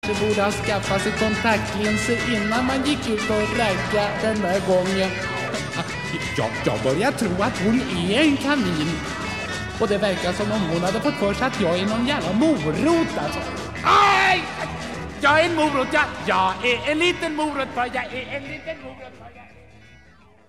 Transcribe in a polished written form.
Så borde ha skaffat sig kontaktlinser innan man gick ut och ragga den där gången. Jag börjar tro att hon är en kanin. Och det verkar som om hon hade fått för sig att jag är någon jävla morot alltså. Aj! Jag är en morot, jag är en liten morot, jag är en liten morot.